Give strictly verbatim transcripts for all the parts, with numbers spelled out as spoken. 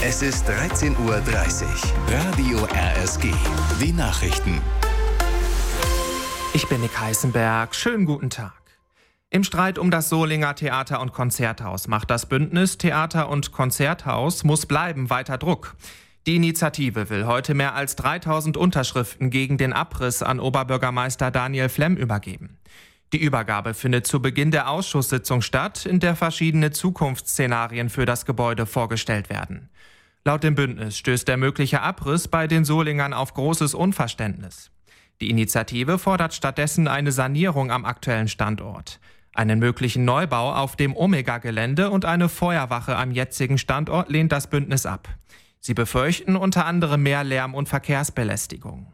Es ist dreizehn Uhr dreißig. Radio R S G. Die Nachrichten. Ich bin Nick Heißenberg. Schönen guten Tag. Im Streit um das Solinger Theater- und Konzerthaus macht das Bündnis Theater- und Konzerthaus muss bleiben weiter Druck. Die Initiative will heute mehr als dreitausend Unterschriften gegen den Abriss an Oberbürgermeister Daniel Flemm übergeben. Die Übergabe findet zu Beginn der Ausschusssitzung statt, in der verschiedene Zukunftsszenarien für das Gebäude vorgestellt werden. Laut dem Bündnis stößt der mögliche Abriss bei den Solingern auf großes Unverständnis. Die Initiative fordert stattdessen eine Sanierung am aktuellen Standort, einen möglichen Neubau auf dem Omega-Gelände und eine Feuerwache am jetzigen Standort lehnt das Bündnis ab. Sie befürchten unter anderem mehr Lärm- und Verkehrsbelästigung.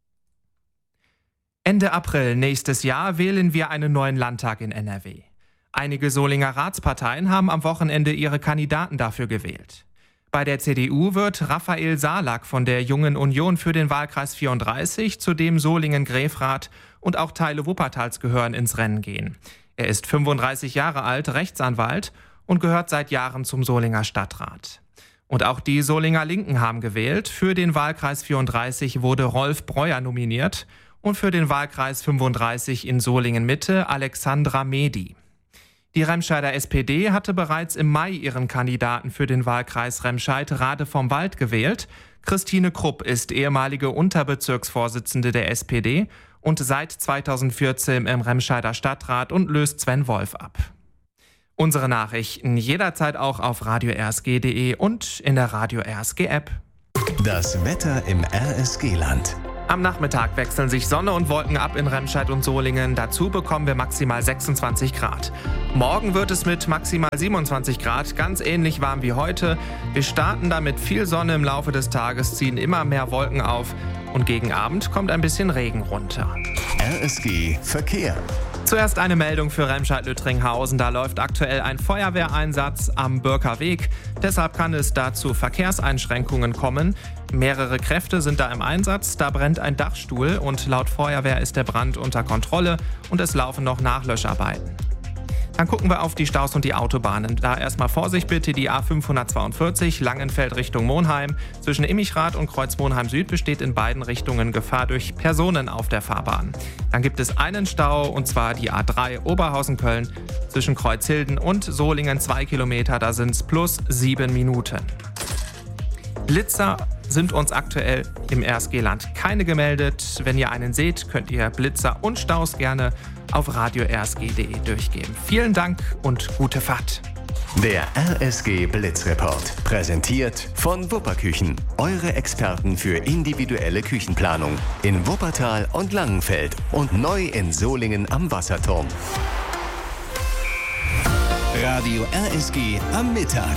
Ende April nächstes Jahr wählen wir einen neuen Landtag in N R W. Einige Solinger Ratsparteien haben am Wochenende ihre Kandidaten dafür gewählt. Bei der C D U wird Raphael Salak von der Jungen Union für den Wahlkreis vierunddreißig, zu dem Solingen-Grefrath und auch Teile Wuppertals gehören, ins Rennen gehen. Er ist fünfunddreißig Jahre alt, Rechtsanwalt und gehört seit Jahren zum Solinger Stadtrat. Und auch die Solinger Linken haben gewählt. Für den Wahlkreis vierunddreißig wurde Rolf Breuer nominiert und für den Wahlkreis fünfunddreißig in Solingen-Mitte Alexandra Mehdi. Die Remscheider S P D hatte bereits im Mai ihren Kandidaten für den Wahlkreis Remscheid Rade vom Wald gewählt. Christine Krupp ist ehemalige Unterbezirksvorsitzende der S P D und seit zweitausendvierzehn im Remscheider Stadtrat und löst Sven Wolf ab. Unsere Nachrichten jederzeit auch auf radio r s g punkt d e und in der Radio R S G App. Das Wetter im R S G-Land. Am Nachmittag wechseln sich Sonne und Wolken ab in Remscheid und Solingen. Dazu bekommen wir maximal sechsundzwanzig Grad. Morgen wird es mit maximal siebenundzwanzig Grad ganz ähnlich warm wie heute. Wir starten da mit viel Sonne im Laufe des Tages, ziehen immer mehr Wolken auf und gegen Abend kommt ein bisschen Regen runter. R S G Verkehr. Zuerst eine Meldung für Remscheid-Lüttringhausen. Da läuft aktuell ein Feuerwehreinsatz am Bürker Weg. Deshalb kann es da zu Verkehrseinschränkungen kommen. Mehrere Kräfte sind da im Einsatz. Da brennt ein Dachstuhl und laut Feuerwehr ist der Brand unter Kontrolle und es laufen noch Nachlöscharbeiten. Dann gucken wir auf die Staus und die Autobahnen. Da erstmal Vorsicht bitte, die A fünfhundertzweiundvierzig Langenfeld Richtung Monheim. Zwischen Immichrath und Kreuz Monheim Süd besteht in beiden Richtungen Gefahr durch Personen auf der Fahrbahn. Dann gibt es einen Stau und zwar die A drei Oberhausen-Köln zwischen Kreuzhilden und Solingen zwei Kilometer. Da sind es plus sieben Minuten. Blitzer sind uns aktuell im R S G-Land keine gemeldet. Wenn ihr einen seht, könnt ihr Blitzer und Staus gerne auf radio r s g punkt d e durchgeben. Vielen Dank und gute Fahrt. Der R S G Blitzreport, präsentiert von Wupperküchen. Eure Experten für individuelle Küchenplanung in Wuppertal und Langenfeld und neu in Solingen am Wasserturm. Radio R S G am Mittag.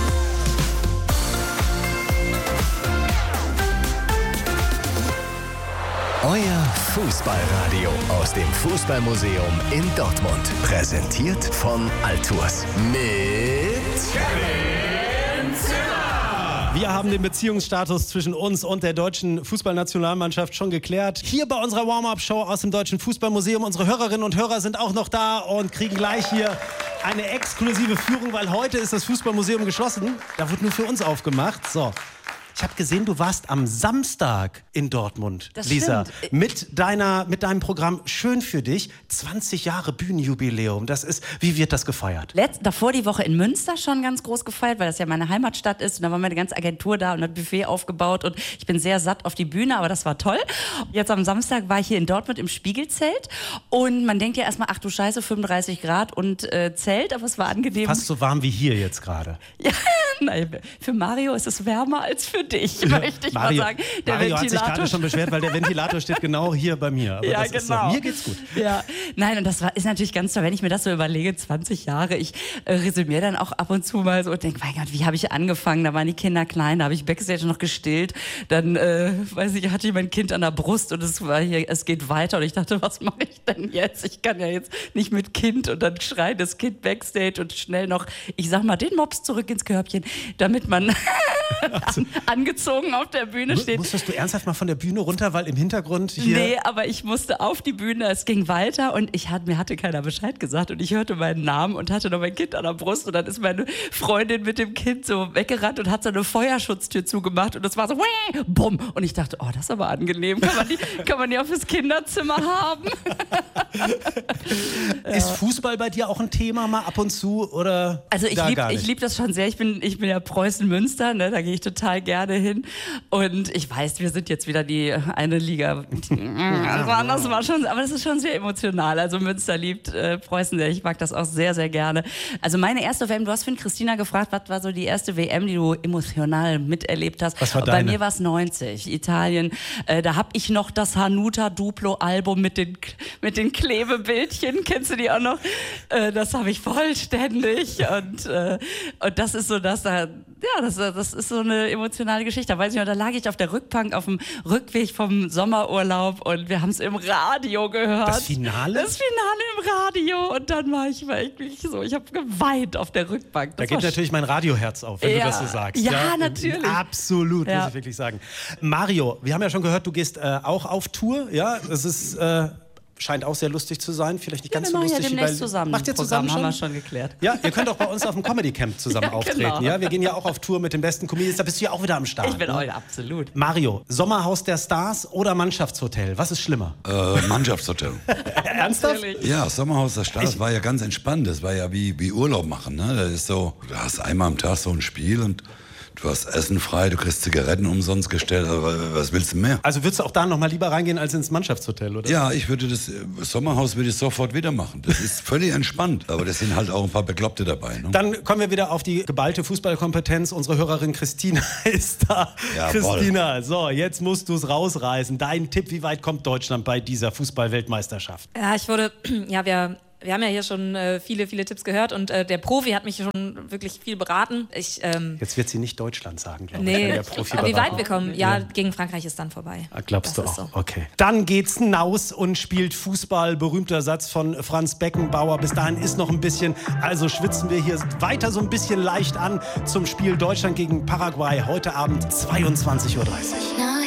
Euer Fußballradio aus dem Fußballmuseum in Dortmund. Präsentiert von Altours. Mit Kevin Zimmer. Wir haben den Beziehungsstatus zwischen uns und der deutschen Fußballnationalmannschaft schon geklärt. Hier bei unserer Warm-Up-Show aus dem Deutschen Fußballmuseum. Unsere Hörerinnen und Hörer sind auch noch da und kriegen gleich hier eine exklusive Führung, weil heute ist das Fußballmuseum geschlossen. Da wird nur für uns aufgemacht. So. Ich habe gesehen, du warst am Samstag in Dortmund, das Lisa, stimmt. mit deiner, mit deinem Programm Schön für dich, zwanzig Jahre Bühnenjubiläum. Das ist, wie wird das gefeiert? Letzt, davor die Woche in Münster schon ganz groß gefeiert, weil das ja meine Heimatstadt ist. Und da war meine ganze Agentur da und hat Buffet aufgebaut und ich bin sehr satt auf die Bühne, aber das war toll. Jetzt am Samstag war ich hier in Dortmund im Spiegelzelt und man denkt ja erstmal, ach du Scheiße, fünfunddreißig Grad und äh, Zelt, aber es war angenehm. Fast so warm wie hier jetzt gerade. Ja, nein, für Mario ist es wärmer als für dich, möchte ich Mario, mal sagen. Der Mario hat sich Ventilator gerade schon beschwert, weil der Ventilator steht genau hier bei mir. Aber ja, das ist genau. so. Mir geht's gut. Ja, nein, und das war, ist natürlich ganz toll, wenn ich mir das so überlege, zwanzig Jahre. Ich äh, resümiere dann auch ab und zu mal so und denke, mein Gott, wie habe ich angefangen? Da waren die Kinder klein, da habe ich Backstage noch gestillt. Dann, äh, weiß ich, hatte ich mein Kind an der Brust und es war hier, es geht weiter. Und ich dachte, was mache ich denn jetzt? Ich kann ja jetzt nicht mit Kind und dann schreit das Kind Backstage und schnell noch, ich sag mal, den Mops zurück ins Körbchen, damit man An, angezogen auf der Bühne stehen. Musstest du ernsthaft mal von der Bühne runter, weil im Hintergrund hier... Nee, aber ich musste auf die Bühne, es ging weiter und ich hat, mir hatte keiner Bescheid gesagt und ich hörte meinen Namen und hatte noch mein Kind an der Brust und dann ist meine Freundin mit dem Kind so weggerannt und hat so eine Feuerschutztür zugemacht und das war so, Wäh! Bumm. Und ich dachte, oh, das ist aber angenehm, kann man die, kann man die auch fürs Kinderzimmer haben? Ist Fußball bei dir auch ein Thema mal ab und zu oder Also ich liebe lieb das schon sehr, ich bin, ich bin ja Preußen-Münster, ne? Da gehe ich total gerne hin und ich weiß, wir sind jetzt wieder die eine Liga, das war, das war schon, aber das ist schon sehr emotional, also Münster liebt äh, Preußen sehr, ich mag das auch sehr, sehr gerne. Also meine erste W M, du hast von Christina gefragt, was war so die erste W M, die du emotional miterlebt hast? Was war Bei deine? mir war es neunzig, Italien, äh, da habe ich noch das Hanuta Duplo Album mit den, mit den Klebebildchen, kennst du die auch noch? Äh, das habe ich vollständig und, äh, und das ist so das, da, ja, das, das ist so eine emotionale Geschichte. Da weiß ich noch, da lag ich auf der Rückbank auf dem Rückweg vom Sommerurlaub und wir haben es im Radio gehört. Das Finale? Das Finale im Radio und dann war ich wirklich so, ich habe geweint auf der Rückbank. Das Da geht natürlich mein Radioherz auf, wenn Ja. du das so sagst. Ja, natürlich. Absolut, Ja. muss ich wirklich sagen. Mario, wir haben ja schon gehört, du gehst äh, auch auf Tour. Ja, das ist... Äh, scheint auch sehr lustig zu sein, vielleicht nicht Ja, ganz wir so machen ja lustig wie demnächst bei... zusammen. Macht ihr zusammen Programm schon? haben wir schon geklärt. Ja, ihr könnt auch bei uns auf dem Comedy Camp zusammen Ja, auftreten. genau. Ja, wir gehen ja auch auf Tour mit den besten Comedians, da bist du ja auch wieder am Start. Ich bin ne? auch, absolut. Mario, Sommerhaus der Stars oder Mannschaftshotel? Was ist schlimmer? Äh, Mannschaftshotel. Ernsthaft? Natürlich. Ja, Sommerhaus der Stars war ja ganz entspannt. Das war ja wie, wie Urlaub machen. Ne? Das ist so, du hast einmal am Tag so ein Spiel und du hast Essen frei, du kriegst Zigaretten umsonst gestellt. Aber was willst du mehr? Also würdest du auch da noch mal lieber reingehen als ins Mannschaftshotel, oder? Ja, ich würde das äh, Sommerhaus würde ich sofort wieder machen. Das ist völlig entspannt. Aber das sind halt auch ein paar Bekloppte dabei. Ne? Dann kommen wir wieder auf die geballte Fußballkompetenz. Unsere Hörerin Christina ist da. Jawohl. Christina, so, jetzt musst du es rausreißen. Dein Tipp, wie weit kommt Deutschland bei dieser Fußball-Weltmeisterschaft? Ja, ich wurde, ja, wir, wir haben ja hier schon äh, viele, viele Tipps gehört und äh, der Profi hat mich schon wirklich viel beraten. Ich, ähm, Jetzt wird sie nicht Deutschland sagen, glaube ich. nee, wenn der Profi aber wie beraten. weit wir kommen, ja, gegen Frankreich ist dann vorbei. Ah, glaubst Das du ist auch? so. Okay. Dann geht's hinaus und spielt Fußball. Berühmter Satz von Franz Beckenbauer. Bis dahin ist noch ein bisschen. Also schwitzen wir hier weiter so ein bisschen leicht an zum Spiel Deutschland gegen Paraguay. Heute Abend zweiundzwanzig Uhr dreißig.